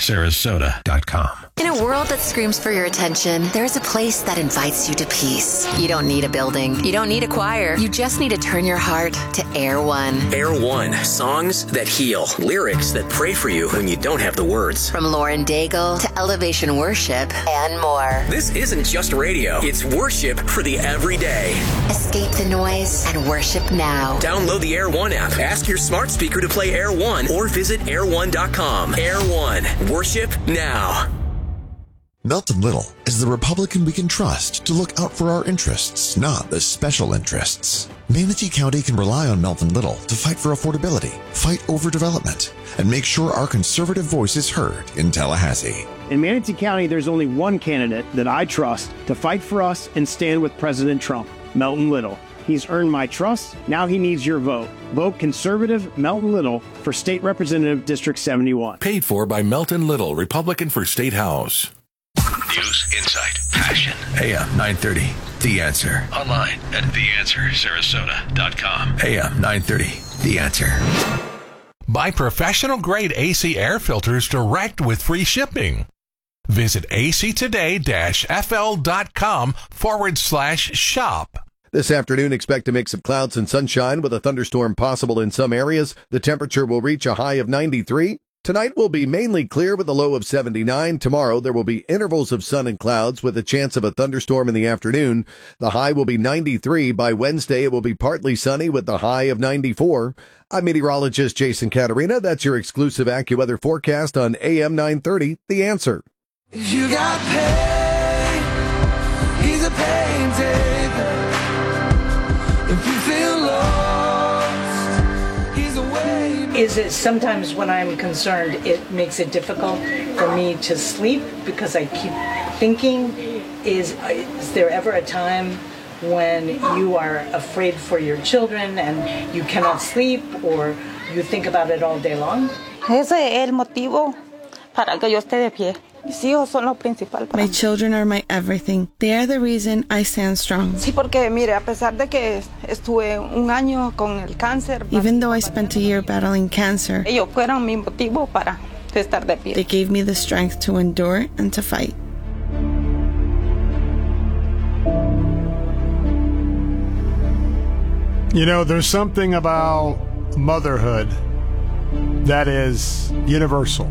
Sarasota.com. In a world that screams for your attention, there's a place that invites you to peace. You don't need a building. You don't need a choir. You just need to turn your heart to Air One. Air One. Songs that heal. Lyrics that pray for you when you don't have the words. From Lauren Daigle to Elevation Worship and more. This isn't just radio. It's worship for the everyday. Escape the noise and worship now. Download the Air One app. Ask your smart speaker to play Air One or visit air1.com. Air One. Worship now. Melton Little is the Republican we can trust to look out for our interests, not the special interests. Manatee County can rely on Melton Little to fight for affordability, fight overdevelopment, and make sure our conservative voice is heard in Tallahassee. In Manatee County, there's only one candidate that I trust to fight for us and stand with President Trump, Melton Little. He's earned my trust. Now he needs your vote. Vote conservative Melton Little for State Representative District 71. Paid for by Melton Little, Republican for State House. News, insight, passion. AM 930, The Answer. Online at theanswersarasota.com. AM 930, The Answer. Buy professional-grade AC air filters direct with free shipping. Visit actoday-fl.com/shop. This afternoon, expect a mix of clouds and sunshine with a thunderstorm possible in some areas. The temperature will reach a high of 93. Tonight will be mainly clear with a low of 79. Tomorrow, there will be intervals of sun and clouds with a chance of a thunderstorm in the afternoon. The high will be 93. By Wednesday, it will be partly sunny with the high of 94. I'm meteorologist Jason Caterina. That's your exclusive AccuWeather forecast on AM 930, The Answer. You got pain. He's a pain taker. If you feel lost, he's away. Is it sometimes when I'm concerned, it makes it difficult for me to sleep because I keep thinking, is there ever a time when you are afraid for your children and you cannot sleep or you think about it all day long? Ese es el motivo para que yo esté de pie. Mis hijos son lo principal para mí. My children are my everything. They are the reason I stand strong. Sí, porque mire, a pesar de que estuve un año con el cáncer. Even though I spent a year battling cancer, ellos fueron mi motivo para estar de pie. They gave me the strength to endure and to fight. You know, there's something about motherhood that is universal.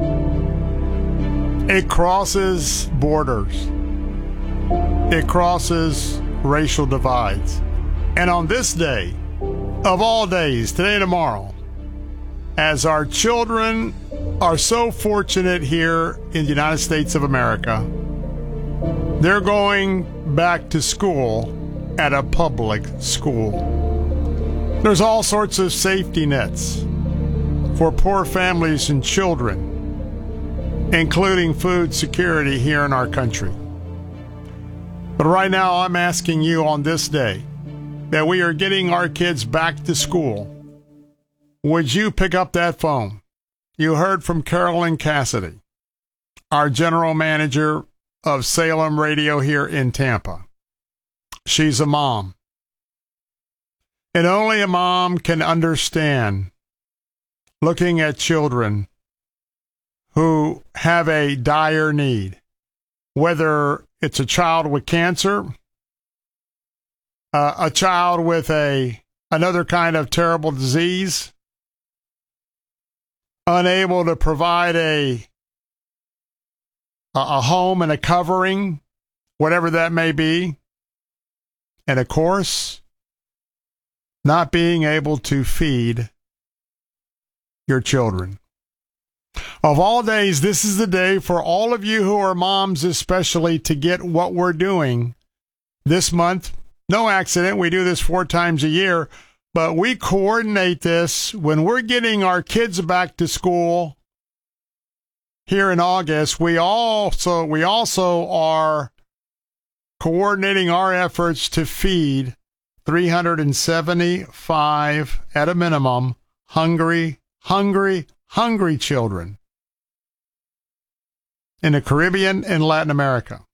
It crosses borders. It crosses racial divides. And on this day, of all days, today and tomorrow, as our children are so fortunate here in the United States of America, they're going back to school at a public school. There's all sorts of safety nets for poor families and children, including food security here in our country. But right now, I'm asking you on this day that we are getting our kids back to school. Would you pick up that phone? You heard from Carolyn Cassidy, our general manager of Salem Radio here in Tampa. She's a mom. And only a mom can understand looking at children who have a dire need, whether it's a child with cancer, a child with another kind of terrible disease, unable to provide a home and a covering, whatever that may be, and of course, not being able to feed your children. Of all days, this is the day for all of you who are moms especially to get what we're doing this month. No accident, we do this 4 times a year, but we coordinate this when we're getting our kids back to school here in August. We also are coordinating our efforts to feed 375 at a minimum hungry children in the Caribbean and Latin America.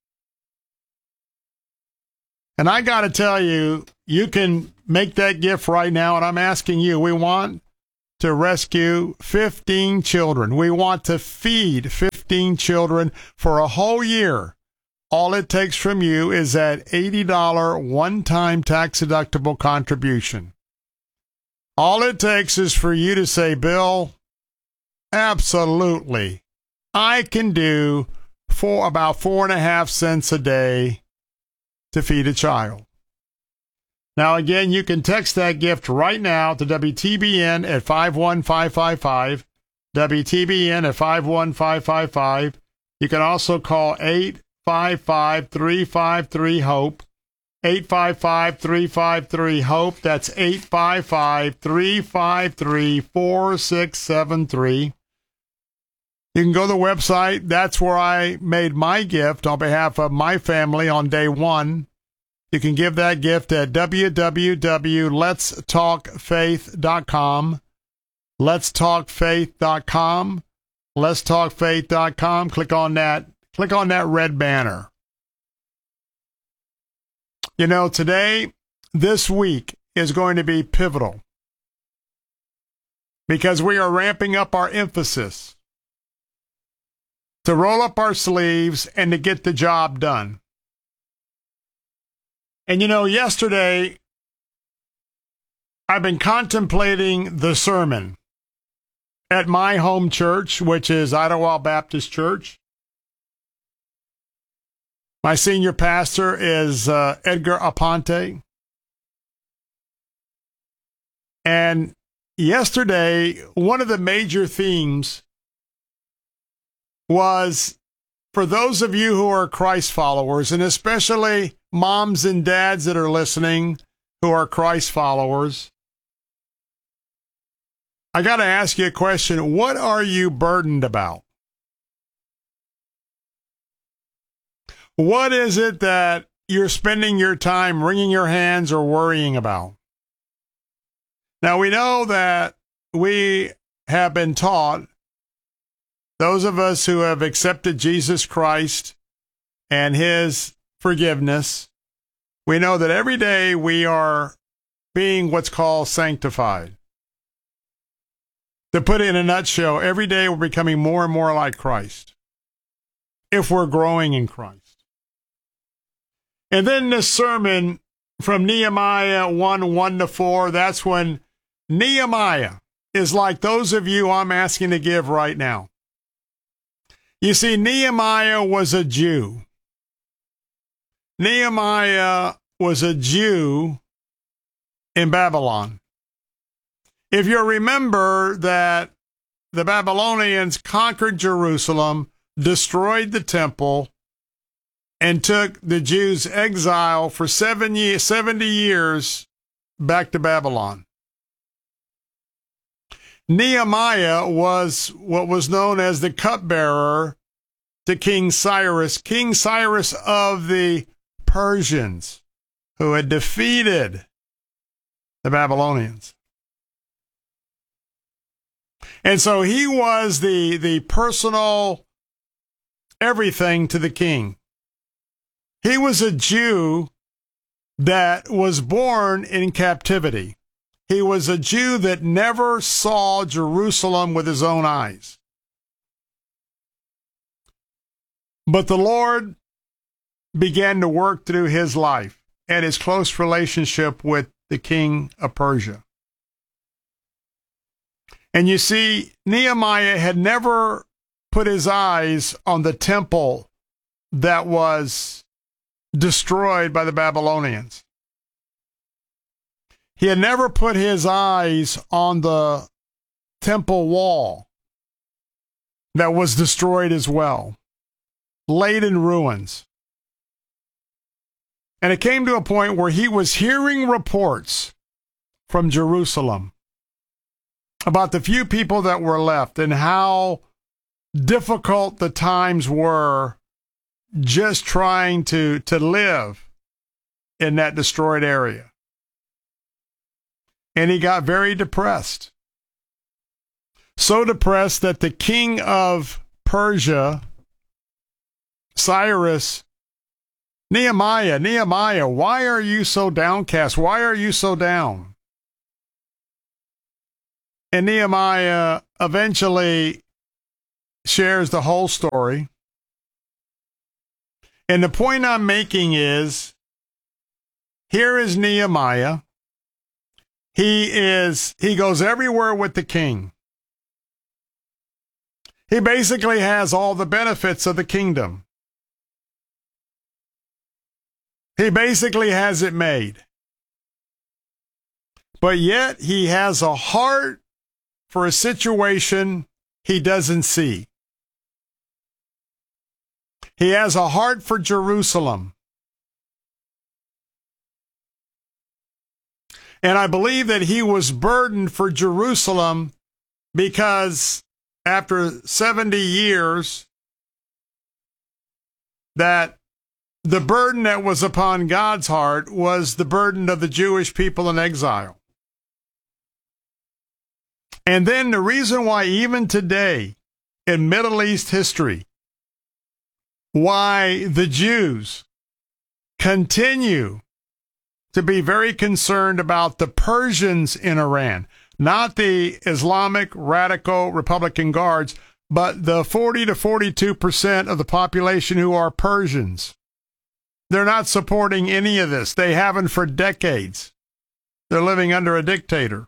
And I got to tell you, you can make that gift right now, and I'm asking you, we want to rescue 15 children. We want to feed 15 15 children for a whole year. All it takes from you is that $80 one-time tax-deductible contribution. All it takes is for you to say, Bill, absolutely, I can do about 4.5 cents a day to feed a child. Now, again, you can text that gift right now to WTBN at 51555, WTBN at 51555. You can also call 855-353-HOPE, 855-353-HOPE. That's 855-353-4673. You can go to the website. That's where I made my gift on behalf of my family on day one. You can give that gift at www.letstalkfaith.com. Letstalkfaith.com. Letstalkfaith.com. Click on that red banner. You know, today, this week is going to be pivotal because we are ramping up our emphasis to roll up our sleeves and to get the job done. And you know, yesterday, I've been contemplating the sermon at my home church, which is Idlewild Baptist Church. My senior pastor is Edgar Aponte. And yesterday, one of the major themes was, for those of you who are Christ followers, and especially moms and dads that are listening who are Christ followers, I got to ask you a question. What are you burdened about? What is it that you're spending your time wringing your hands or worrying about? Now, we know that we have been taught, those of us who have accepted Jesus Christ and his forgiveness, we know that every day we are being what's called sanctified. To put it in a nutshell, every day we're becoming more and more like Christ if we're growing in Christ. And then this sermon from Nehemiah 1:1-4, that's when Nehemiah is like those of you I'm asking to give right now. You see, Nehemiah was a Jew. Nehemiah was a Jew in Babylon. If you remember that the Babylonians conquered Jerusalem, destroyed the temple, and took the Jews' exile for 70 years back to Babylon. Nehemiah was what was known as the cupbearer to King Cyrus of the Persians, who had defeated the Babylonians. And so he was the personal everything to the king. He was a Jew that was born in captivity. He was a Jew that never saw Jerusalem with his own eyes. But the Lord began to work through his life and his close relationship with the king of Persia. And you see, Nehemiah had never put his eyes on the temple that was destroyed by the Babylonians. He had never put his eyes on the temple wall that was destroyed as well, laid in ruins. And it came to a point where he was hearing reports from Jerusalem about the few people that were left and how difficult the times were just trying to live in that destroyed area. And he got very depressed. So depressed that the king of Persia, Cyrus, Nehemiah, why are you so downcast? Why are you so down? And Nehemiah eventually shares the whole story. And the point I'm making is, here is Nehemiah. He goes everywhere with the king. He basically has all the benefits of the kingdom. He basically has it made. But yet he has a heart for a situation he doesn't see. He has a heart for Jerusalem. And I believe that he was burdened for Jerusalem because after 70 years, that the burden that was upon God's heart was the burden of the Jewish people in exile. And then the reason why even today in Middle East history, why the Jews continue to be very concerned about the Persians in Iran, not the Islamic radical Republican Guards, but the 40 to 42% of the population who are Persians. They're not supporting any of this. They haven't for decades. They're living under a dictator.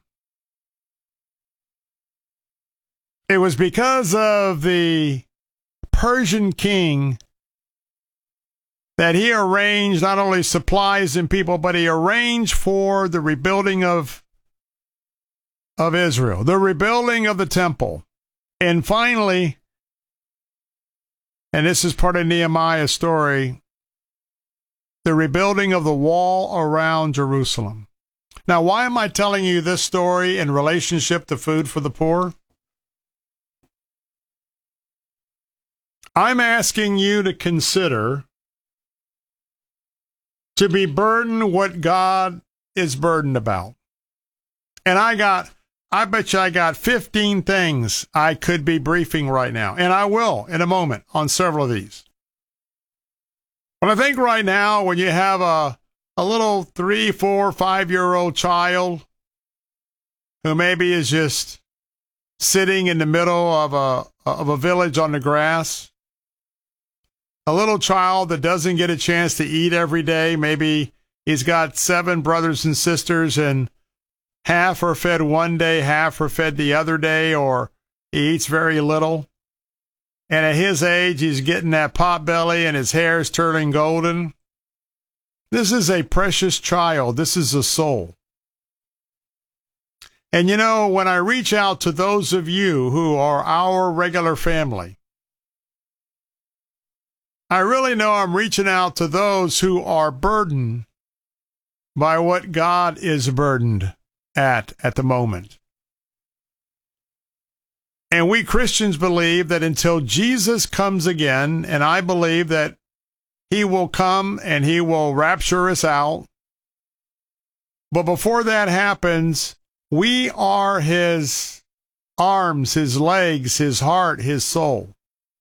It was because of the Persian king that he arranged not only supplies and people, but he arranged for the rebuilding of Israel, the rebuilding of the temple. And finally, and this is part of Nehemiah's story, the rebuilding of the wall around Jerusalem. Now, why am I telling you this story in relationship to food for the poor? I'm asking you to consider to be burdened what God is burdened about. And I bet you I got 15 things I could be briefing right now. And I will in a moment on several of these. But I think right now when you have a little 3, 4, 5-year-old child who maybe is just sitting in the middle of a village on the grass, a little child that doesn't get a chance to eat every day. Maybe he's got 7 brothers and sisters and half are fed one day, half are fed the other day, or he eats very little. And at his age, he's getting that pot belly and his hair is turning golden. This is a precious child. This is a soul. And you know, when I reach out to those of you who are our regular family, I really know I'm reaching out to those who are burdened by what God is burdened at the moment. And we Christians believe that until Jesus comes again, and I believe that he will come and he will rapture us out. But before that happens, we are his arms, his legs, his heart, his soul.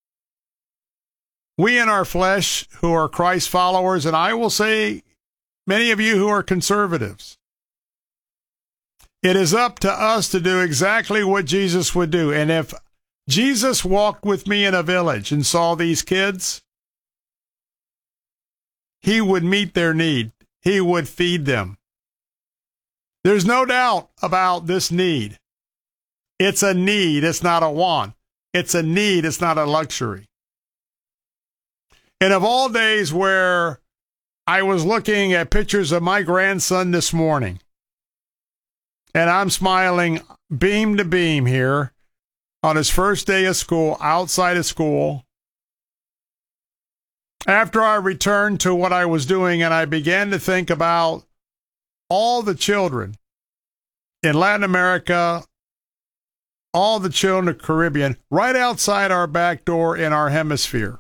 We in our flesh who are Christ followers, and I will say many of you who are conservatives, it is up to us to do exactly what Jesus would do. And if Jesus walked with me in a village and saw these kids, he would meet their need. He would feed them. There's no doubt about this need. It's a need. It's not a want. It's a need. It's not a luxury. And of all days where I was looking at pictures of my grandson this morning, and I'm smiling beam to beam here on his first day of school, outside of school, after I returned to what I was doing and I began to think about all the children in Latin America, all the children in the Caribbean, right outside our back door in our hemisphere.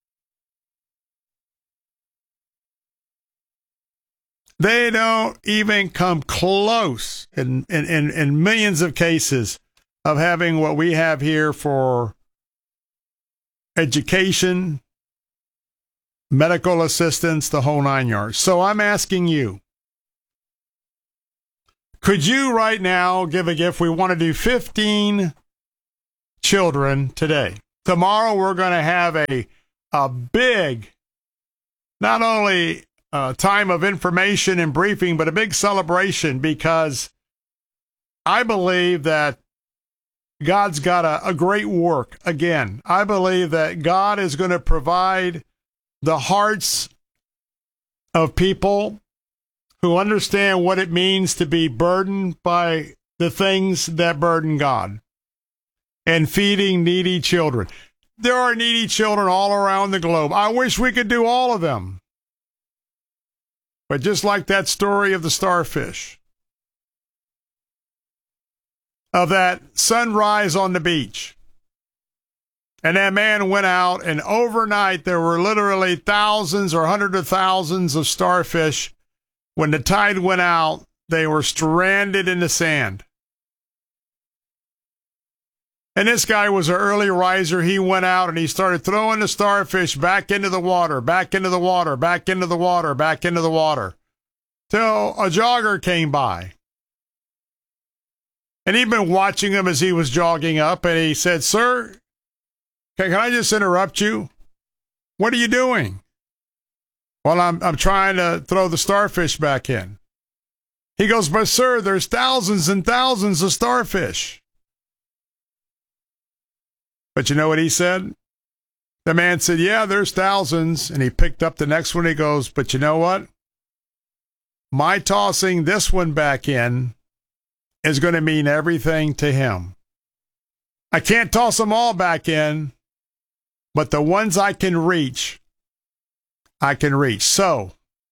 They don't even come close in millions of cases of having what we have here for education, medical assistance, the whole 9 yards. So I'm asking you, could you right now give a gift? We want to do 15 children today. tomorrow we're going to have a big, not only time of information and briefing, but a big celebration, because I believe that God's got a great work. Again, I believe that God is going to provide the hearts of people who understand what it means to be burdened by the things that burden God, and feeding needy children. There are needy children all around the globe. I wish we could do all of them. But just like that story of the starfish, of that sunrise on the beach, and that man went out, and overnight there were literally thousands or hundreds of thousands of starfish. When the tide went out, they were stranded in the sand. And this guy was an early riser. He went out and he started throwing the starfish back into the water, back into the water, back into the water, back into the water, till a jogger came by. And he'd been watching him as he was jogging up, and he said, "Sir, can I just interrupt you? What are you doing?" "Well, I'm trying to throw the starfish back in." He goes, "But sir, there's thousands and thousands of starfish." But you know what he said? The man said, "Yeah, there's thousands." And he picked up the next one. He goes, "But you know what? My tossing this one back in is going to mean everything to him. I can't toss them all back in, but the ones I can reach, I can reach." So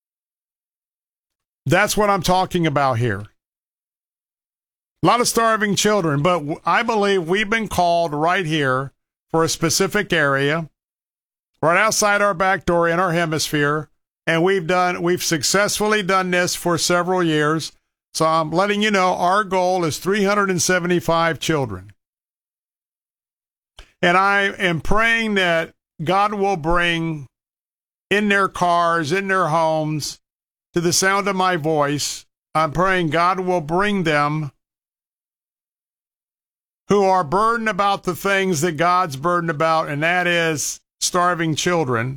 that's what I'm talking about here. A lot of starving children, but I believe we've been called right here for a specific area, right outside our back door in our hemisphere, and we've successfully done this for several years. So I'm letting you know our goal is 375 children. And I am praying that God will bring in their cars, in their homes, to the sound of my voice, I'm praying God will bring them who are burdened about the things that God's burdened about, and that is starving children.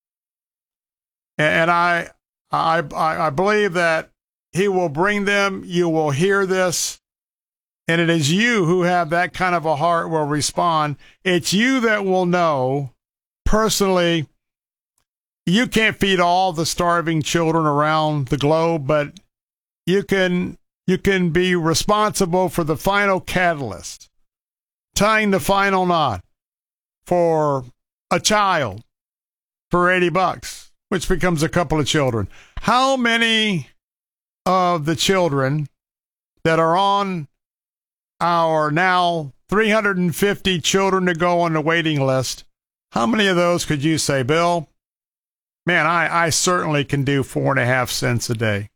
And I believe that He will bring them. You will hear this. And it is you who have that kind of a heart will respond. It's you that will know personally. You can't feed all the starving children around the globe, but you can be responsible for the final catalyst, tying the final knot for a child for $80, which becomes a couple of children. How many of the children that are on our now 350 children to go on the waiting list, how many of those could you say, Bill, man, I certainly can do 4.5 cents a day?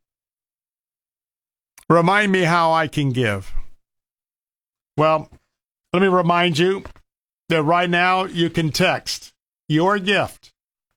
Remind me how I can give. Well, let me remind you that right now you can text your gift.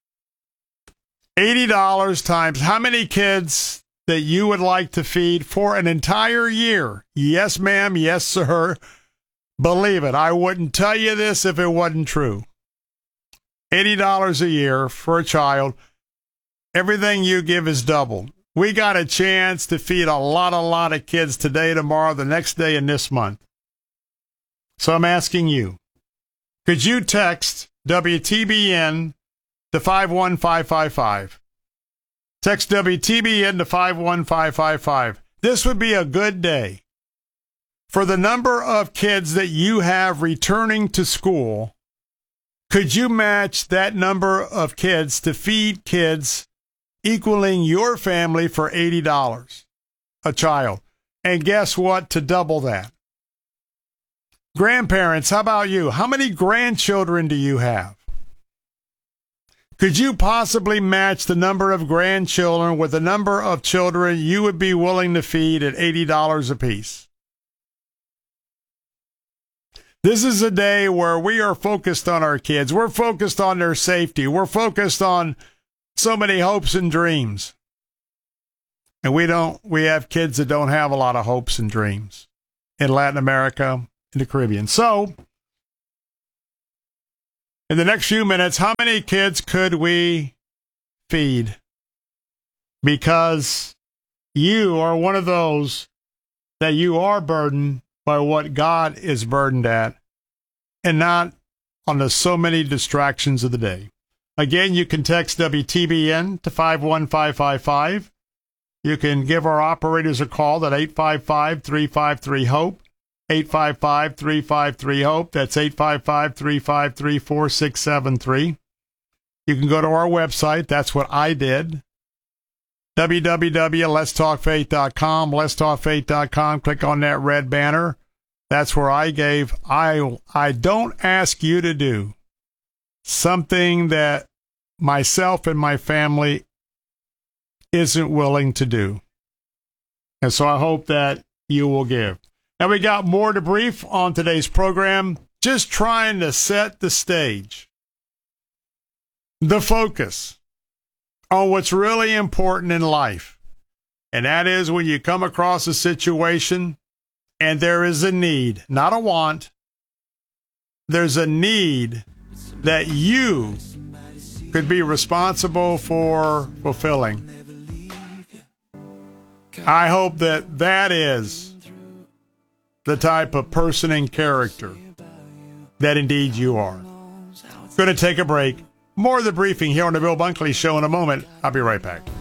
$80 times how many kids that you would like to feed for an entire year. Yes, ma'am. Yes, sir. Believe it. I wouldn't tell you this if it wasn't true. $80 a year for a child. Everything you give is doubled. We got a chance to feed a lot of kids today, tomorrow, the next day, and this month. So I'm asking you, could you text WTBN to 51555? Text WTBN to 51555. This would be a good day for the number of kids that you have returning to school. Could you match that number of kids to feed kids equaling your family for $80 a child? And guess what? To double that. Grandparents, how about you? How many grandchildren do you have? Could you possibly match the number of grandchildren with the number of children you would be willing to feed at $80 apiece? This is a day where we are focused on our kids. We're focused on their safety. We're focused on so many hopes and dreams. And we have kids that don't have a lot of hopes and dreams in Latin America, in the Caribbean. So In the next few minutes, how many kids could we feed? Because you are one of those that you are burdened by what God is burdened at, and not on the so many distractions of the day. Again, you can text WTBN to 51555. You can give our operators a call at 855-353-HOPE, 855-353-HOPE. That's 855-353-4673. You can go to our website. That's what I did. www.letstalkfaith.com, letstalkfaith.com. Click on that red banner. That's where I gave. I don't ask you to do something that myself and my family isn't willing to do. And so I hope that you will give. Now, we got more to brief on today's program, just trying to set the stage, the focus on what's really important in life. And that is when you come across a situation and there is a need, not a want, there's a need that you could be responsible for fulfilling. I hope that that is the type of person and character that indeed you are. Going to take a break. More of the briefing here on the Bill Bunkley Show in a moment. I'll be right back.